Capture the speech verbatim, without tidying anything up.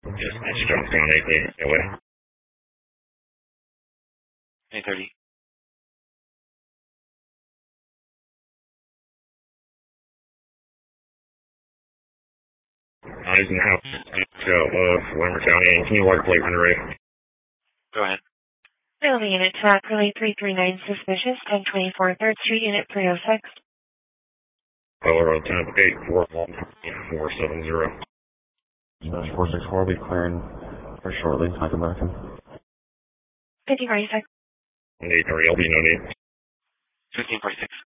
Just it's jumped down eight eight away. eight thirty. Eisenhower, uh, Weimar County, can you water plate when you're ready? Go ahead. Railway Unit to Ackley three three nine suspicious, ten twenty-four third Street, Unit three oh six. Color ten eight four one four seven zero. Dash four six four will be clearing very shortly. I'll come back in. fifteen forty-six. eight three, I'll be no need. fifteen forty-six.